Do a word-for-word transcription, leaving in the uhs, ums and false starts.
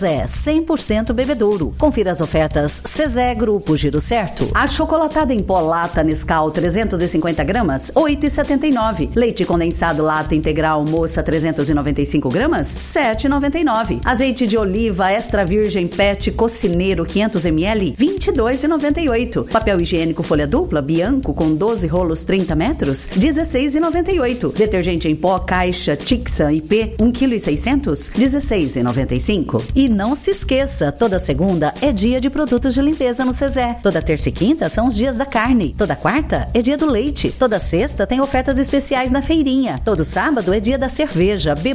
É cem por cento bebedouro. Confira as ofertas Cezé Grupo Giro Certo. A chocolatada em pó lata Nescau trezentos e cinquenta gramas, oito reais e setenta e nove centavos. Leite condensado lata integral moça trezentos e noventa e cinco gramas, sete reais e noventa e nove centavos. Azeite de oliva extra virgem pet cocineiro quinhentos mililitros, vinte e dois reais e noventa e oito centavos. Papel higiênico folha dupla Bianco com doze rolos trinta metros, dezesseis reais e noventa e oito centavos. Detergente em pó caixa Tixa I P um vírgula seis quilos, dezesseis reais e noventa e cinco centavos. E não se esqueça, toda segunda é dia de produtos de limpeza no Cezé. Toda terça e quinta são os dias da carne. Toda quarta é dia do leite. Toda sexta tem ofertas especiais na feirinha. Todo sábado é dia da cerveja.